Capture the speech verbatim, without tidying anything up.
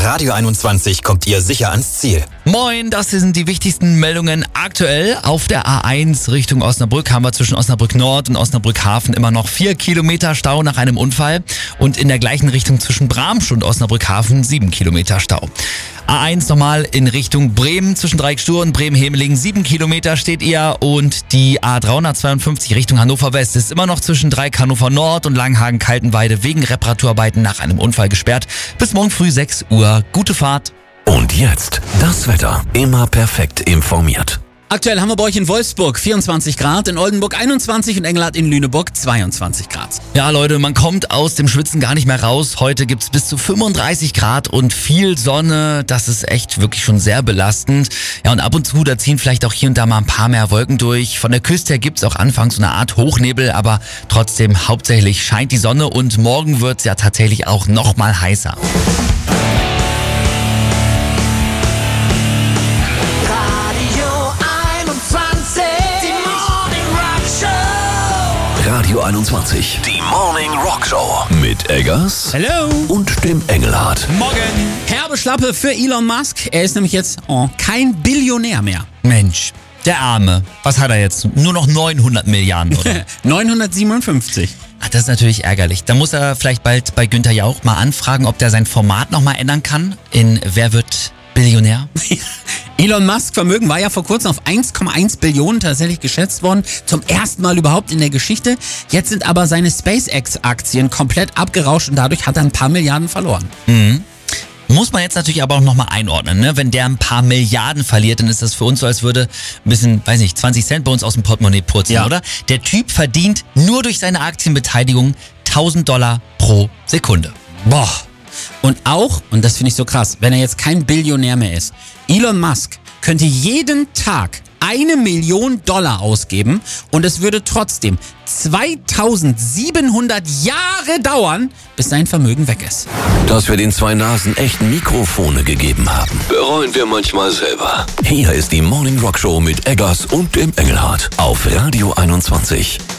Radio einundzwanzig kommt ihr sicher ans Ziel. Moin, das sind die wichtigsten Meldungen aktuell. Auf der A eins Richtung Osnabrück haben wir zwischen Osnabrück Nord und Osnabrück Hafen immer noch vier Kilometer Stau nach einem Unfall. Und in der gleichen Richtung zwischen Bramsch und Osnabrück Hafen sieben Kilometer Stau. A eins nochmal in Richtung Bremen, zwischen Dreieckstuhr und Bremen-Hemelingen, sieben Kilometer steht ihr. Und die A dreihundertzweiundfünfzig Richtung Hannover West ist immer noch zwischen Dreieck Hannover Nord und Langenhagen-Kaltenweide wegen Reparaturarbeiten nach einem Unfall gesperrt. Bis morgen früh sechs Uhr. Gute Fahrt. Und jetzt das Wetter. Immer perfekt informiert. Aktuell haben wir bei euch in Wolfsburg vierundzwanzig Grad, in Oldenburg einundzwanzig und Engelhardt in Lüneburg zweiundzwanzig Grad. Ja Leute, man kommt aus dem Schwitzen gar nicht mehr raus. Heute gibt's bis zu fünfunddreißig Grad und viel Sonne. Das ist echt wirklich schon sehr belastend. Ja, und ab und zu, da ziehen vielleicht auch hier und da mal ein paar mehr Wolken durch. Von der Küste her gibt's auch anfangs so eine Art Hochnebel, aber trotzdem hauptsächlich scheint die Sonne und morgen wird's ja tatsächlich auch noch mal heißer. Radio einundzwanzig, die Morning Rock Show mit Eggers Hello. und dem Engelhardt. Morgen. Herbe Schlappe für Elon Musk. Er ist nämlich jetzt oh, kein Billionär mehr. Mensch, der Arme. Was hat er jetzt? Nur noch neunhundert Milliarden, oder? neunhundertsiebenundfünfzig. Ach, das ist natürlich ärgerlich. Da muss er vielleicht bald bei Günther Jauch mal anfragen, ob der sein Format nochmal ändern kann in Wer wird Billionär? Elon Musk Vermögen war ja vor kurzem auf eins Komma eins Billionen tatsächlich geschätzt worden. Zum ersten Mal überhaupt in der Geschichte. Jetzt sind aber seine SpaceX-Aktien komplett abgerauscht und dadurch hat er ein paar Milliarden verloren. Mhm. Muss man jetzt natürlich aber auch nochmal einordnen, ne? Wenn der ein paar Milliarden verliert, dann ist das für uns so, als würde ein bisschen, weiß nicht, zwanzig Cent bei uns aus dem Portemonnaie purzeln, ja. Oder? Der Typ verdient nur durch seine Aktienbeteiligung tausend Dollar pro Sekunde. Boah. Und auch, und das finde ich so krass, wenn er jetzt kein Billionär mehr ist, Elon Musk könnte jeden Tag eine Million Dollar ausgeben und es würde trotzdem zweitausendsiebenhundert Jahre dauern, bis sein Vermögen weg ist. Dass wir den zwei Nasen echten Mikrofone gegeben haben, bereuen wir manchmal selber. Hier ist die Morning Rock Show mit Eggers und dem Engelhardt auf Radio einundzwanzig.